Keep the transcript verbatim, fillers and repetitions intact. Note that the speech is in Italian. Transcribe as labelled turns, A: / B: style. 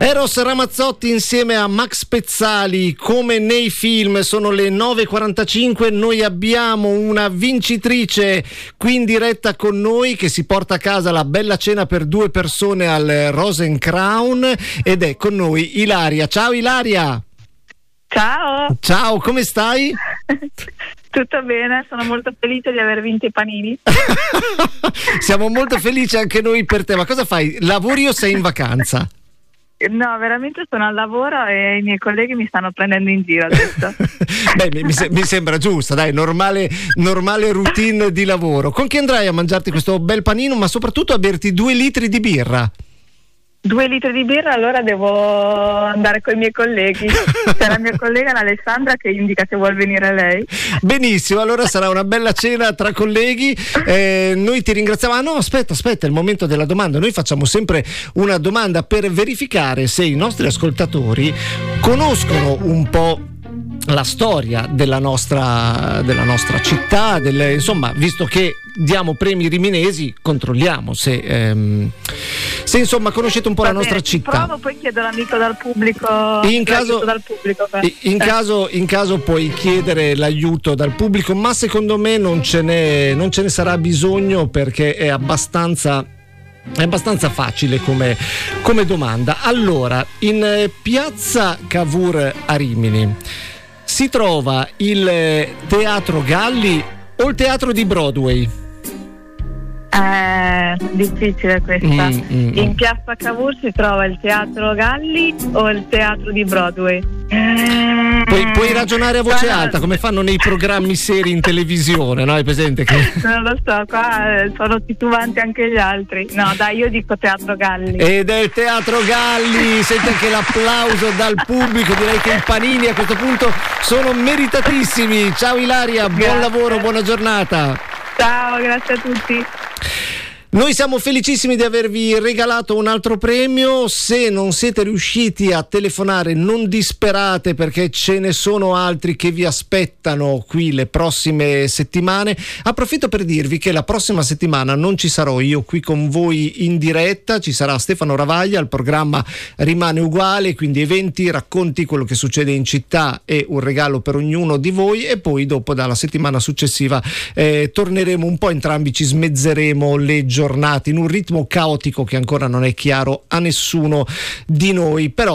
A: Eros Ramazzotti insieme a Max Pezzali, come nei film. Sono le nove e quarantacinque, noi abbiamo una vincitrice qui in diretta con noi che si porta a casa la bella cena per due persone al Rosencrown ed è con noi Ilaria. Ciao Ilaria!
B: Ciao!
A: Ciao, come stai?
B: Tutto bene, sono molto felice di aver vinto i panini.
A: Siamo molto felici anche noi per te, ma cosa fai? Lavori o sei in vacanza?
B: No, veramente sono al lavoro e i miei colleghi mi stanno prendendo in giro adesso.
A: Beh, mi, mi sembra giusta, dai, normale, normale routine di lavoro. Con chi andrai a mangiarti questo bel panino, ma soprattutto a berti due litri di birra?
B: Due litri di birra, allora devo andare con i miei colleghi. C'è la mia collega Alessandra che indica se vuol venire lei.
A: Benissimo, allora sarà una bella cena tra colleghi. Eh, noi ti ringraziamo. Ah no, aspetta, aspetta, è il momento della domanda. Noi facciamo sempre una domanda per verificare se i nostri ascoltatori conoscono un po' la storia della nostra, della nostra città, del, insomma, visto che diamo premi riminesi, controlliamo se, ehm, se insomma conoscete un po'
B: Va
A: la
B: bene,
A: nostra città.
B: Provo, poi chiedo l'amico dal pubblico.
A: In caso,
B: dal pubblico
A: in, caso, in caso puoi chiedere l'aiuto dal pubblico, ma secondo me non ce n'è, non ce ne sarà bisogno perché è abbastanza. È abbastanza facile come, come domanda. Allora, in eh, piazza Cavour a Rimini si trova il eh, Teatro Galli o il Teatro di Broadway?
B: Eh, difficile questa.
A: Mm, mm,
B: in piazza Cavour si trova il Teatro Galli o il Teatro di Broadway? Eh,
A: puoi, puoi ragionare a voce
B: guarda,
A: alta come fanno nei programmi seri in televisione, no? Hai presente che...
B: Non lo so, qua eh, sono titubanti anche gli altri. No, dai, io dico Teatro Galli.
A: Ed è il Teatro Galli. Senti anche l'applauso dal pubblico. Direi che i panini a questo punto sono meritatissimi. Ciao Ilaria, buon
B: Grazie.
A: lavoro, buona giornata.
B: Ciao, grazie a tutti.
A: Noi siamo felicissimi di avervi regalato un altro premio. Se non siete riusciti a telefonare, non disperate perché ce ne sono altri che vi aspettano qui le prossime settimane. Approfitto per dirvi che la prossima settimana non ci sarò io qui con voi in diretta, ci sarà Stefano Ravaglia, il programma rimane uguale, quindi eventi, racconti, quello che succede in città e un regalo per ognuno di voi, e poi dopo dalla settimana successiva eh, torneremo un po', entrambi ci smezzeremo le giornate in un ritmo caotico che ancora non è chiaro a nessuno di noi, però